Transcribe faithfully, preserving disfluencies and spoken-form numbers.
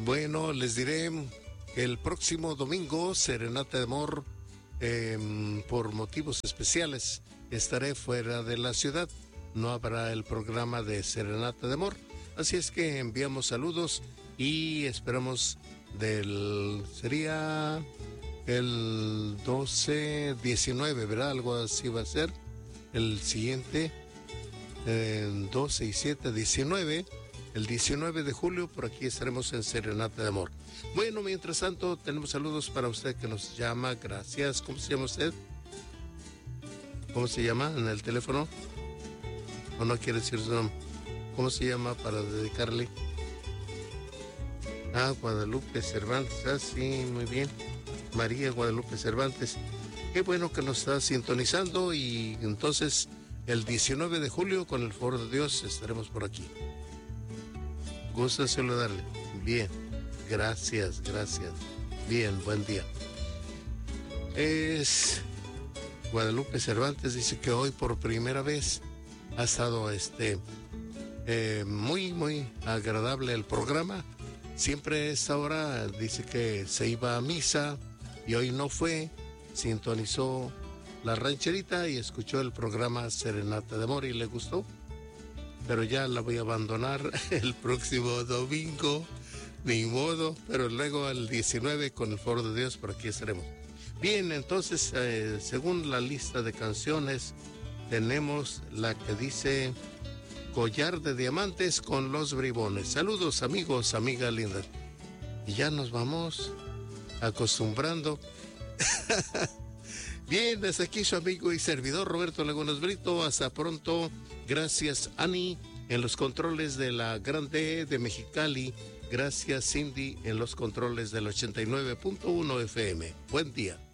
Bueno, les diré que el próximo domingo, Serenata de Amor, eh, por motivos especiales, estaré fuera de la ciudad. No habrá el programa de Serenata de Amor. Así es que enviamos saludos y esperamos del... sería el doce, diecinueve, ¿verdad? Algo así va a ser. El siguiente, eh, doce y siete, diecinueve. El diecinueve de julio, por aquí estaremos en Serenata de Amor. Bueno, mientras tanto, tenemos saludos para usted que nos llama. Gracias. ¿Cómo se llama usted? ¿Cómo se llama en el teléfono? ¿O no quiere decir su nombre? ¿Cómo se llama para dedicarle? Ah, Guadalupe Cervantes. Ah, sí, muy bien. María Guadalupe Cervantes. Qué bueno que nos está sintonizando y entonces el diecinueve de julio, con el favor de Dios, estaremos por aquí. Gusta saludarle. Bien. Gracias, gracias. Bien, buen día. Es Guadalupe Cervantes, dice que hoy por primera vez ha estado este eh, muy, muy agradable el programa. Siempre a esta hora dice que se iba a misa y hoy no fue. Sintonizó la rancherita y escuchó el programa Serenata de Amor y le gustó. Pero ya la voy a abandonar el próximo domingo, ni modo, pero luego el diecinueve, con el favor de Dios, por aquí estaremos. Bien, entonces, eh, según la lista de canciones, tenemos la que dice Collar de Diamantes con Los Bribones. Saludos, amigos, amigas lindas. Y ya nos vamos acostumbrando. Bien, desde aquí su amigo y servidor Roberto Lagunas Brito. Hasta pronto. Gracias, Ani, en los controles de la Grande de Mexicali. Gracias, Cindy, en los controles del ochenta y nueve punto uno F M. Buen día.